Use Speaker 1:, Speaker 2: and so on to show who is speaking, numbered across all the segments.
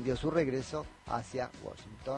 Speaker 1: emprendió su regreso hacia Washington.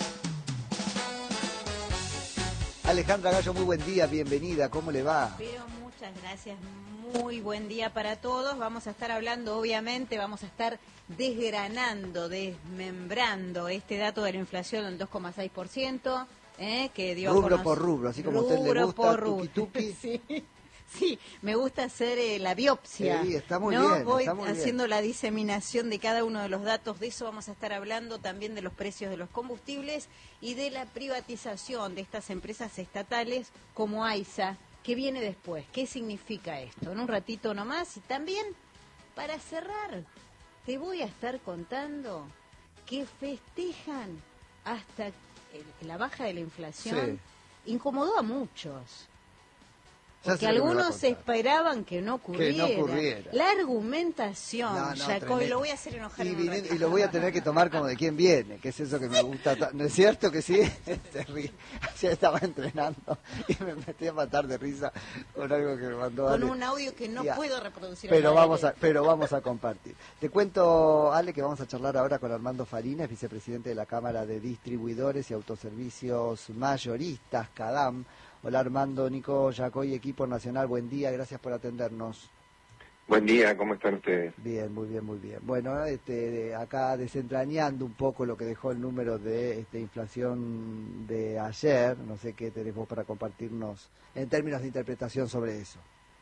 Speaker 1: Alejandra Gallo, muy buen día, bienvenida, ¿cómo le va?
Speaker 2: Pero muchas gracias, muy buen día para todos. Vamos a estar hablando, obviamente, vamos a estar desgranando, desmembrando este dato de la inflación del 2,6%, que dio
Speaker 1: rubro por rubro, así como a usted le gusta, tuki tuki.
Speaker 2: Sí. Sí, me gusta hacer la biopsia.
Speaker 1: Sí, está muy
Speaker 2: ¿no?
Speaker 1: bien.
Speaker 2: Voy
Speaker 1: está muy
Speaker 2: haciendo
Speaker 1: bien.
Speaker 2: la diseminación de cada uno de los datos. De eso vamos a estar hablando, también de los precios de los combustibles y de la privatización de estas empresas estatales como AISA, que viene después. ¿Qué significa esto? En un ratito nomás. Y también, para cerrar, te voy a estar contando que festejan hasta la baja de la inflación. Sí. Incomodó a muchos. Porque algunos esperaban que no ocurriera. La argumentación, Jacob, lo voy a hacer enojar
Speaker 1: y lo voy a tener que tomar como de quién viene, que es eso que me gusta. ¿No es cierto que sí? Ya estaba entrenando y me metí a matar de risa con algo que me mandó Ale.
Speaker 2: Con un audio que no puedo reproducir.
Speaker 1: Pero vamos a compartir. Te cuento, Ale, que vamos a charlar ahora con Armando Farinas, vicepresidente de la Cámara de Distribuidores y Autoservicios Mayoristas, CADAM. Hola Armando, Nico, Yacoy, equipo nacional, buen día, gracias por atendernos.
Speaker 3: Buen día, ¿cómo están ustedes?
Speaker 1: Bien, muy bien, muy bien. Bueno, acá desentrañando un poco lo que dejó el número de inflación de ayer, no sé qué tenemos para compartirnos en términos de interpretación sobre eso.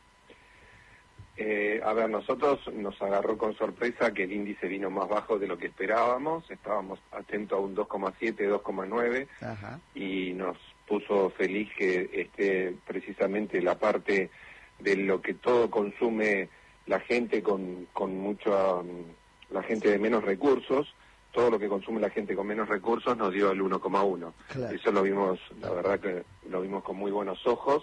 Speaker 3: A ver, nosotros nos agarró con sorpresa que el índice vino más bajo de lo que esperábamos, estábamos atentos a un 2,7, 2,9 y nos puso feliz que esté precisamente la parte de lo que todo consume la gente con mucha, la gente de menos recursos, todo lo que consume la gente con menos recursos nos dio el 1,1. Claro. Eso lo vimos, la verdad que lo vimos con muy buenos ojos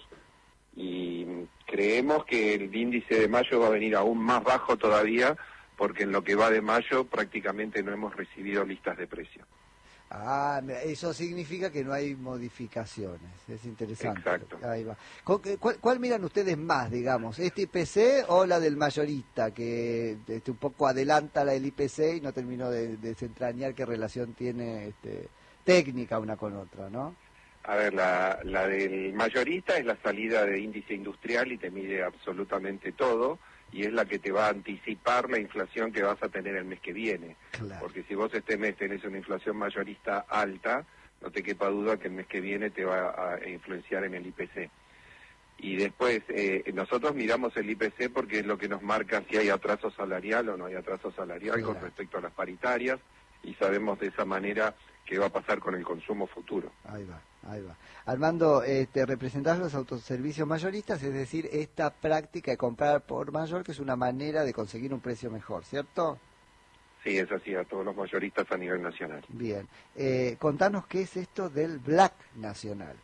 Speaker 3: y creemos que el índice de mayo va a venir aún más bajo todavía porque en lo que va de mayo prácticamente no hemos recibido listas de precios.
Speaker 1: Ah, eso significa que no hay modificaciones, es interesante.
Speaker 3: Exacto.
Speaker 1: Ahí va. ¿Cuál miran ustedes más, digamos, este IPC o la del mayorista, que un poco adelanta la del IPC y no terminó de desentrañar qué relación tiene técnica una con otra, ¿no?
Speaker 3: A ver, la del mayorista es la salida de índice industrial y te mide absolutamente todo. Y es la que te va a anticipar la inflación que vas a tener el mes que viene. Claro. Porque si vos este mes tenés una inflación mayorista alta, no te quepa duda que el mes que viene te va a influenciar en el IPC. Y después, nosotros miramos el IPC porque es lo que nos marca si hay atraso salarial o no hay atraso salarial. Claro. Con respecto a las paritarias, y sabemos de esa manera qué va a pasar con el consumo futuro.
Speaker 1: Ahí va. Armando, representás los autoservicios mayoristas, es decir, esta práctica de comprar por mayor, que es una manera de conseguir un precio mejor, ¿cierto?
Speaker 3: Sí, es así, a todos los mayoristas a nivel nacional.
Speaker 1: Bien. Contanos qué es esto del Black Nacional.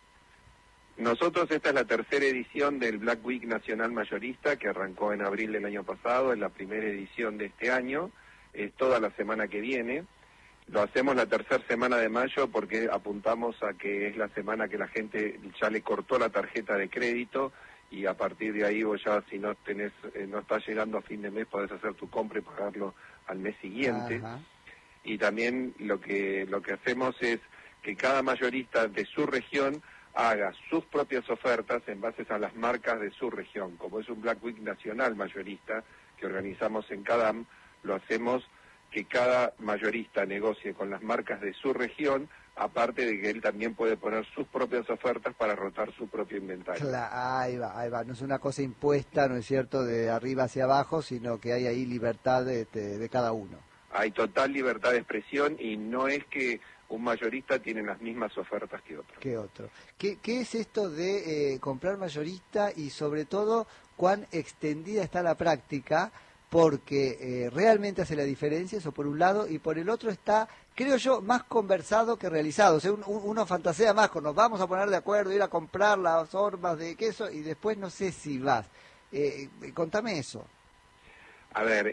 Speaker 3: Nosotros, esta es la tercera edición del Black Week Nacional Mayorista, que arrancó en abril del año pasado, es la primera edición de este año, es toda la semana que viene. Lo hacemos la tercera semana de mayo porque apuntamos a que es la semana que la gente ya le cortó la tarjeta de crédito y a partir de ahí vos ya si no tenés, no estás llegando a fin de mes podés hacer tu compra y pagarlo al mes siguiente. Ajá. Y también lo que hacemos es que cada mayorista de su región haga sus propias ofertas en base a las marcas de su región. Como es un Black Week Nacional Mayorista que organizamos en CADAM, lo hacemos que cada mayorista negocie con las marcas de su región, aparte de que él también puede poner sus propias ofertas para rotar su propio inventario.
Speaker 1: Ahí va, no es una cosa impuesta, ¿no es cierto?, de arriba hacia abajo, sino que hay ahí libertad de cada uno.
Speaker 3: Hay total libertad de expresión y no es que un mayorista tiene las mismas ofertas que otro.
Speaker 1: ¿Qué es esto de comprar mayorista y sobre todo cuán extendida está la práctica? Porque realmente hace la diferencia, eso por un lado, y por el otro está, creo yo, más conversado que realizado. O sea, uno fantasea más, nos vamos a poner de acuerdo, ir a comprar las hormas de queso, y después no sé si vas. Contame eso.
Speaker 3: A ver,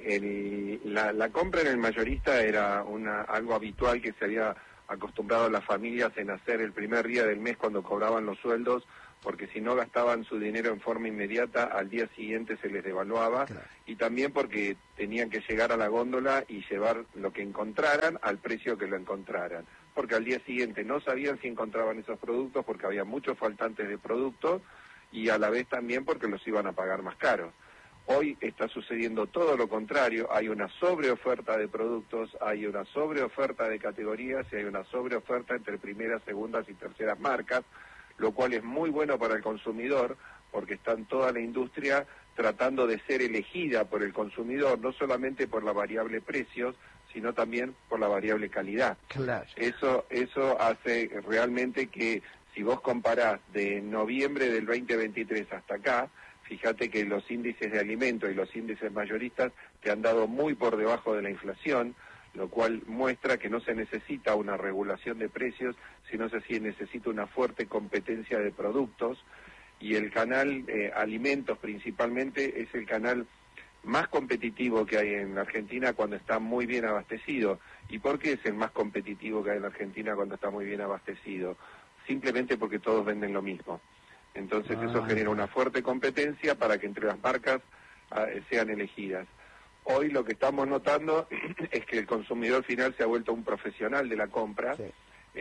Speaker 3: la compra en el mayorista era algo habitual que se había acostumbrado a las familias en hacer el primer día del mes cuando cobraban los sueldos, porque si no gastaban su dinero en forma inmediata, al día siguiente se les devaluaba,
Speaker 1: Claro.
Speaker 3: y también porque tenían que llegar a la góndola y llevar lo que encontraran al precio que lo encontraran, porque al día siguiente no sabían si encontraban esos productos porque había muchos faltantes de productos, y a la vez también porque los iban a pagar más caros. Hoy está sucediendo todo lo contrario, hay una sobreoferta de productos, hay una sobreoferta de categorías y hay una sobreoferta entre primeras, segundas y terceras marcas, lo cual es muy bueno para el consumidor porque está en toda la industria tratando de ser elegida por el consumidor, no solamente por la variable precios, sino también por la variable calidad.
Speaker 1: Claro.
Speaker 3: Eso hace realmente que si vos comparás de noviembre del 2023 hasta acá, fíjate que los índices de alimentos y los índices mayoristas te han dado muy por debajo de la inflación, lo cual muestra que no se necesita una regulación de precios, sino se necesita una fuerte competencia de productos, y el canal alimentos principalmente es el canal más competitivo que hay en la Argentina cuando está muy bien abastecido. ¿Y por qué es el más competitivo que hay en la Argentina cuando está muy bien abastecido? Simplemente porque todos venden lo mismo. Entonces eso genera una fuerte competencia para que entre las marcas sean elegidas. Hoy lo que estamos notando es que el consumidor final se ha vuelto un profesional de la compra,
Speaker 1: Sí.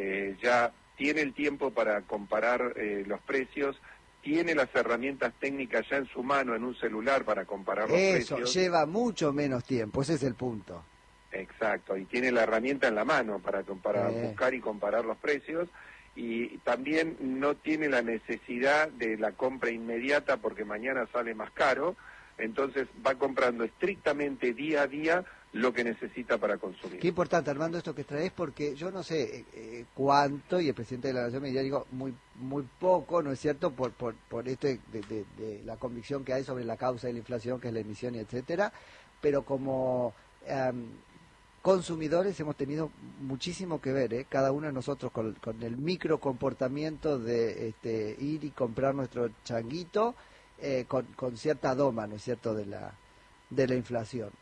Speaker 3: Ya tiene el tiempo para comparar los precios, tiene las herramientas técnicas ya en su mano, en un celular, para comparar los
Speaker 1: Eso,
Speaker 3: precios.
Speaker 1: lleva mucho menos tiempo, ese es el punto.
Speaker 3: Exacto, y tiene la herramienta en la mano para buscar y comparar los precios, y también no tiene la necesidad de la compra inmediata porque mañana sale más caro, entonces va comprando estrictamente día a día lo que necesita para consumir.
Speaker 1: Qué importante, Armando, esto que traes, porque yo no sé cuánto, y el presidente de la Nación me diría, digo, muy poco, ¿no es cierto?, por esto de la convicción que hay sobre la causa de la inflación, que es la emisión y etcétera, pero como consumidores hemos tenido muchísimo que ver, cada uno de nosotros con el micro comportamiento de ir y comprar nuestro changuito con cierta doma, ¿no es cierto?, de la inflación.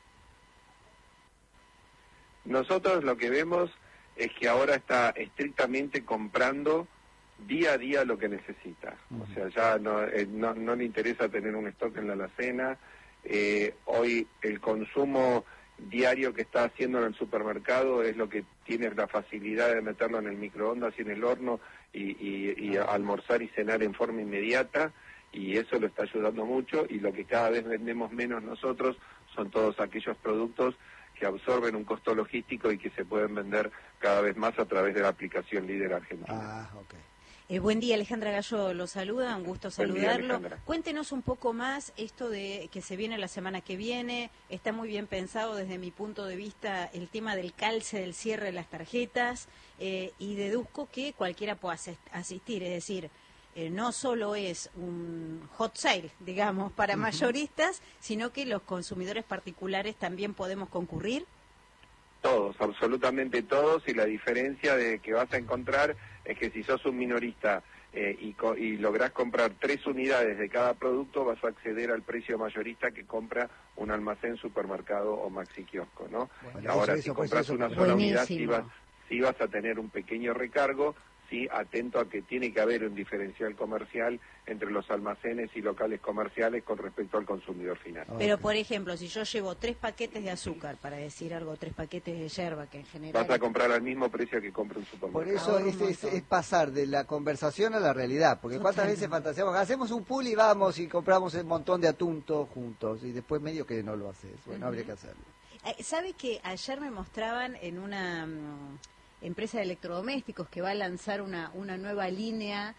Speaker 3: Nosotros lo que vemos es que ahora está estrictamente comprando día a día lo que necesita. O sea, ya no le interesa tener un stock en la alacena. Hoy el consumo diario que está haciendo en el supermercado es lo que tiene la facilidad de meterlo en el microondas y en el horno y almorzar y cenar en forma inmediata, y eso lo está ayudando mucho, y lo que cada vez vendemos menos nosotros son todos aquellos productos que absorben un costo logístico y que se pueden vender cada vez más a través de la aplicación Líder Argentina.
Speaker 2: Buen día, Alejandra Gallo lo saluda, un gusto saludarlo. Cuéntenos un poco más esto de que se viene la semana que viene. Está muy bien pensado desde mi punto de vista el tema del calce, del cierre de las tarjetas, y deduzco que cualquiera pueda asistir, es decir, no solo es un hot sale, digamos, para mayoristas, sino que los consumidores particulares también podemos concurrir.
Speaker 3: Todos, absolutamente todos, y la diferencia de que vas a encontrar es que si sos un minorista y lográs comprar 3 unidades de cada producto, vas a acceder al precio mayorista que compra un almacén, supermercado o maxi kiosco, ¿no?
Speaker 1: Bueno,
Speaker 3: ahora, si compras una sola unidad, sí vas a tener un pequeño recargo. Sí, atento a que tiene que haber un diferencial comercial entre los almacenes y locales comerciales con respecto al consumidor final.
Speaker 2: Pero, por ejemplo, si yo llevo 3 paquetes de azúcar, para decir algo, 3 paquetes de yerba, que en general...
Speaker 3: Vas a comprar al mismo precio que compra un supermercado.
Speaker 1: Por eso es pasar de la conversación a la realidad, porque cuántas veces fantaseamos, hacemos un pool y vamos y compramos un montón de atún todos juntos, y después medio que no lo haces. Bueno, habría que hacerlo.
Speaker 2: ¿Sabe que ayer me mostraban en una... empresa de electrodomésticos que va a lanzar una nueva línea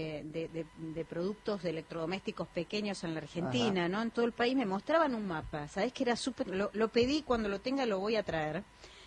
Speaker 2: de productos de electrodomésticos pequeños en la Argentina? Ajá. ¿No? En todo el país me mostraban un mapa, ¿sabés? Que era súper, lo pedí, cuando lo tenga lo voy a traer,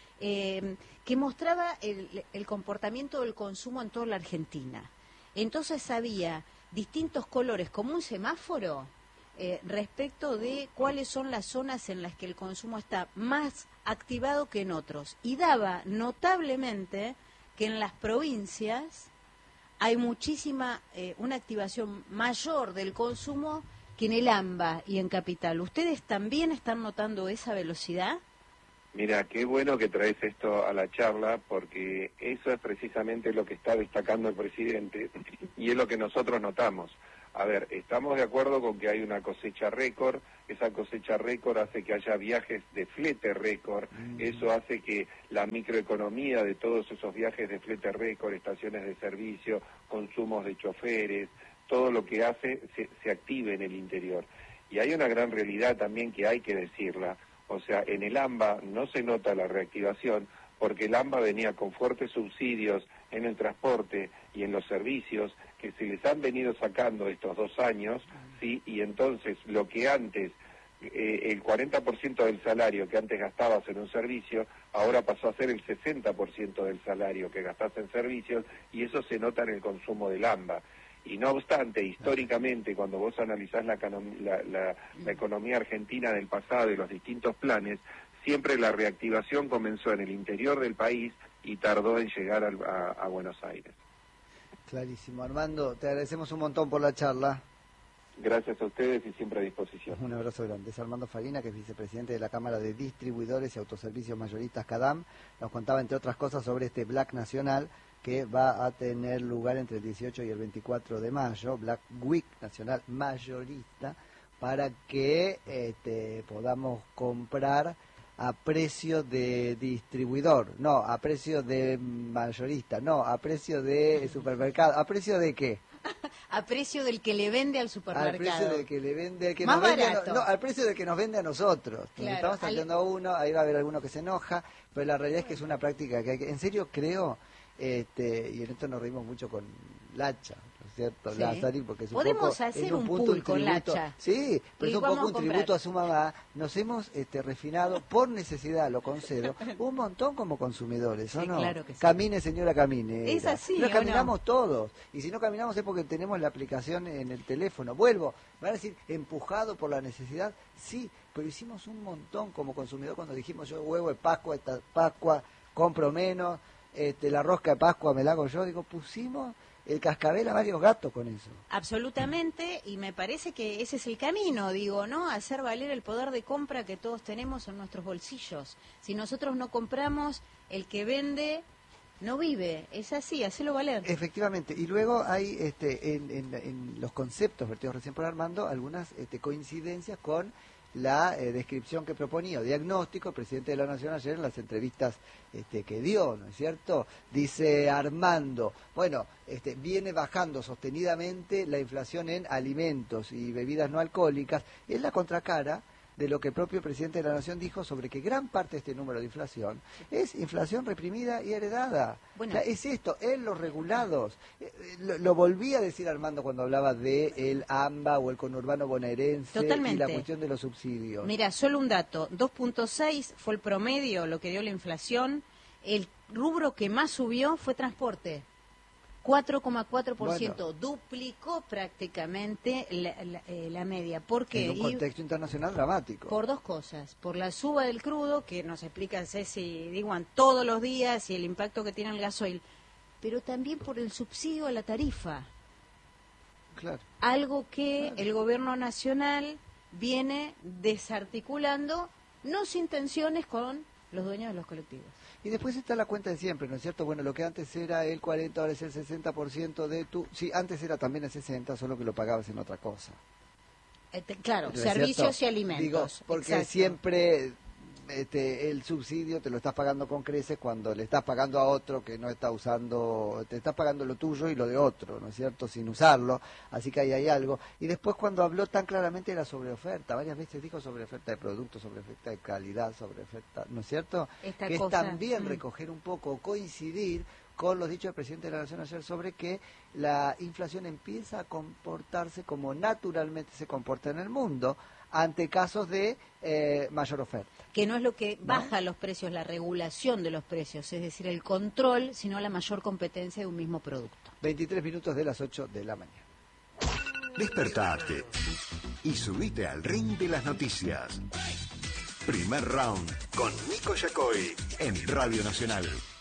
Speaker 2: que mostraba el comportamiento del consumo en toda la Argentina. Entonces había distintos colores, como un semáforo, respecto de cuáles son las zonas en las que el consumo está más activado que en otros, y daba notablemente que en las provincias hay muchísima, una activación mayor del consumo que en el AMBA y en Capital. ¿Ustedes también están notando esa velocidad?
Speaker 3: Mira, qué bueno que traes esto a la charla, porque eso es precisamente lo que está destacando el presidente y es lo que nosotros notamos. A ver, estamos de acuerdo con que hay una cosecha récord, esa cosecha récord hace que haya viajes de flete récord, eso hace que la microeconomía de todos esos viajes de flete récord, estaciones de servicio, consumos de choferes, todo lo que hace se active en el interior. Y hay una gran realidad también que hay que decirla. O sea, en el AMBA no se nota la reactivación porque el AMBA venía con fuertes subsidios en el transporte y en los servicios que se les han venido sacando estos 2 años, ¿sí? Y entonces lo que antes, el 40% del salario que antes gastabas en un servicio, ahora pasó a ser el 60% del salario que gastás en servicios y eso se nota en el consumo del AMBA. Y no obstante, históricamente, cuando vos analizás la economía argentina del pasado y los distintos planes, siempre la reactivación comenzó en el interior del país y tardó en llegar a Buenos Aires.
Speaker 1: Clarísimo. Armando, te agradecemos un montón por la charla.
Speaker 3: Gracias a ustedes y siempre a disposición.
Speaker 1: Un abrazo grande. Es Armando Farina, que es vicepresidente de la Cámara de Distribuidores y Autoservicios Mayoristas CADAM. Nos contaba, entre otras cosas, sobre este Black Nacional que va a tener lugar entre el 18 y el 24 de mayo, Black Week Nacional Mayorista, para que podamos comprar a precio de distribuidor, no, a precio de mayorista, no, a precio de supermercado, ¿a precio de qué?
Speaker 2: A precio del que le vende al supermercado.
Speaker 1: Al precio del que le vende, que
Speaker 2: más
Speaker 1: nos vende
Speaker 2: barato.
Speaker 1: no, al precio del que nos vende a nosotros.
Speaker 2: Claro,
Speaker 1: Nos estamos saliendo a uno, ahí va a haber alguno que se enoja, pero la realidad es que es una práctica que hay que, en serio creo, y en esto nos reímos mucho con Lacha, ¿no es cierto?
Speaker 2: Sí.
Speaker 1: Lázari, porque es un
Speaker 2: Podemos
Speaker 1: poco,
Speaker 2: hacer
Speaker 1: en
Speaker 2: un
Speaker 1: punto
Speaker 2: pool
Speaker 1: un
Speaker 2: con
Speaker 1: tributo,
Speaker 2: Lacha.
Speaker 1: sí, pero
Speaker 2: Y
Speaker 1: es un
Speaker 2: vamos
Speaker 1: poco
Speaker 2: a
Speaker 1: un
Speaker 2: comprar.
Speaker 1: tributo a su mamá. Nos hemos refinado por necesidad, lo concedo, un montón como consumidores, ¿o
Speaker 2: Sí,
Speaker 1: no?
Speaker 2: claro que sí.
Speaker 1: Camine, señora, camine.
Speaker 2: Es así,
Speaker 1: Pero
Speaker 2: ¿o
Speaker 1: caminamos todos, y si no caminamos es porque tenemos la aplicación en el teléfono. Vuelvo, me van a decir, empujado por la necesidad, sí, pero hicimos un montón como consumidor cuando dijimos, yo huevo de Pascua, esta Pascua, compro menos, la rosca de Pascua me la hago yo, digo, pusimos el cascabel a varios gatos con eso.
Speaker 2: Absolutamente, y me parece que ese es el camino, digo, ¿no? Hacer valer el poder de compra que todos tenemos en nuestros bolsillos. Si nosotros no compramos, el que vende no vive, es así, hacelo valer.
Speaker 1: Efectivamente, y luego hay en los conceptos vertidos recién por Armando algunas coincidencias con la descripción que proponía, o diagnóstico, el presidente de la Nación ayer en las entrevistas que dio, ¿no es cierto? Dice Armando, bueno, viene bajando sostenidamente la inflación en alimentos y bebidas no alcohólicas, es la contracara de lo que el propio presidente de la Nación dijo sobre que gran parte de este número de inflación es inflación reprimida y heredada.
Speaker 2: Bueno.
Speaker 1: O sea, es esto, en los regulados. Lo volví a decir Armando cuando hablaba de el AMBA o el conurbano bonaerense.
Speaker 2: Totalmente.
Speaker 1: Y la cuestión de los subsidios.
Speaker 2: Mira, solo un dato, 2.6 fue el promedio, lo que dio la inflación. El rubro que más subió fue transporte. 4,4%,
Speaker 1: Bueno.
Speaker 2: duplicó prácticamente la media. ¿Por qué?
Speaker 1: En un contexto internacional dramático.
Speaker 2: Por dos cosas. Por la suba del crudo, que nos explica Ceci Diguan todos los días, y el impacto que tiene el gasoil, pero también por el subsidio a la tarifa.
Speaker 1: Claro.
Speaker 2: Algo que el gobierno nacional viene desarticulando, no sin tensiones con los dueños de los colectivos.
Speaker 1: Y después está la cuenta de siempre, ¿no es cierto? Bueno, lo que antes era el 40, ahora es el 60% de tu... Sí, antes era también el 60, solo que lo pagabas en otra cosa.
Speaker 2: Claro,
Speaker 1: ¿No es
Speaker 2: servicios
Speaker 1: cierto?
Speaker 2: y alimentos.
Speaker 1: Digo, porque
Speaker 2: exacto.
Speaker 1: siempre el subsidio te lo estás pagando con creces cuando le estás pagando a otro que no está usando, te estás pagando lo tuyo y lo de otro, ¿no es cierto? Sin usarlo, así que ahí hay algo. Y después cuando habló tan claramente de la sobreoferta, varias veces dijo sobreoferta de productos, sobreoferta de calidad, sobreoferta, ¿no es cierto?
Speaker 2: Esta
Speaker 1: que
Speaker 2: cosa,
Speaker 1: es también recoger un poco, coincidir con los dichos del presidente de la Nación ayer sobre que la inflación empieza a comportarse como naturalmente se comporta en el mundo ante casos de mayor oferta.
Speaker 2: Que no es lo que baja los precios, la regulación de los precios, es decir, el control, sino la mayor competencia de un mismo producto.
Speaker 1: 23 minutos de las 8 de la mañana.
Speaker 4: Despertate y subite al ring de las noticias. Primer round con Nico Yacoy en Radio Nacional.